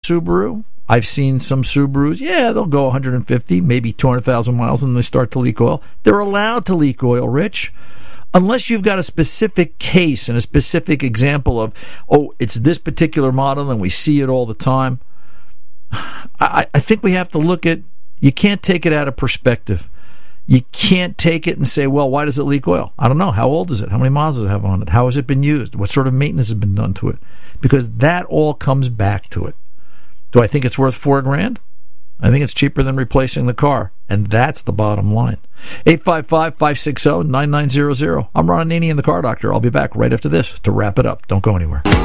Subaru. I've seen some Subarus, they'll go 150, maybe 200,000 miles, and they start to leak oil. They're allowed to leak oil, Rich, unless you've got a specific case and a specific example of, it's this particular model and we see it all the time. I think we have to look at, you can't take it out of perspective. You can't take it and say, well, why does it leak oil? I don't know. How old is it? How many miles does it have on it? How has it been used? What sort of maintenance has been done to it? Because that all comes back to it. Do I think it's worth $4,000? I think it's cheaper than replacing the car. And that's the bottom line. 855-560-9900. I'm Ron Ananian, the Car Doctor. I'll be back right after this to wrap it up. Don't go anywhere.